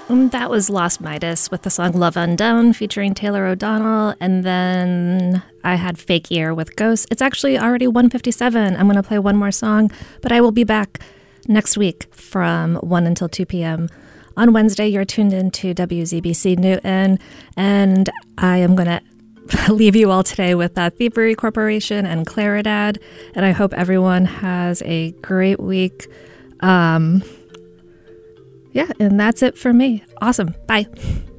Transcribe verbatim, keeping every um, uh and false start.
Um, that was Lost Midas with the song Love Undone featuring Taylor O'Donnell. And then I had Fake Ear with Ghost. It's actually already one fifty-seven. I'm going to play one more song, but I will be back next week from one until two p.m. On Wednesday, you're tuned into W Z B C Newton, and I am going to leave you all today with uh, Thievery Corporation and Claridad, and I hope everyone has a great week. Um... Yeah, and that's it for me. Awesome. Bye.